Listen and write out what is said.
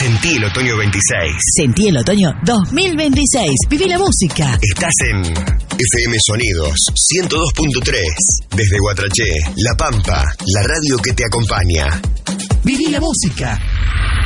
Sentí el otoño 26. Sentí el otoño 2026. Viví la música. Estás en FM Sonidos 102.3. Desde Guatraché, La Pampa, la radio que te acompaña. Viví la música.